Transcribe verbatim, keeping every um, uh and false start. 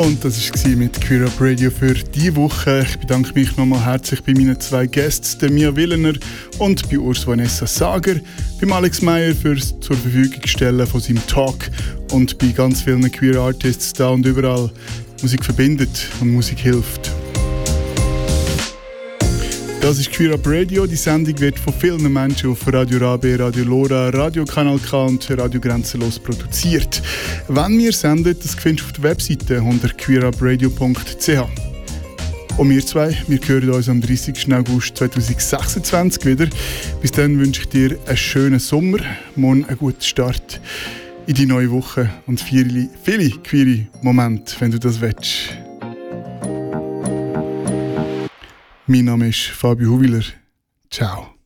Und das war mit Queer Up Radio für diese Woche. Ich bedanke mich nochmal herzlich bei meinen zwei Gästen, der Mia Willener und bei Urs Vanessa Sager, beim Alex Meyer fürs zur Verfügung stellen von seinem Talk und bei ganz vielen Queer Artists da und überall. Musik verbindet und Musik hilft. Das ist Queer Up Radio. Die Sendung wird von vielen Menschen auf Radio Rabe, Radio Lora, Radio Kanal K und Radio Grenzenlos produziert. Wenn wir senden, das findest du auf der Webseite unter queerupradio punkt c h. Und wir zwei, wir hören uns am dreißigsten August zweitausendsechsundzwanzig wieder. Bis dann wünsche ich dir einen schönen Sommer, morgen einen guten Start in die neue Woche und viele, viele queere Momente, wenn du das willst. Mein Name ist Fabio Huwiler. Ciao.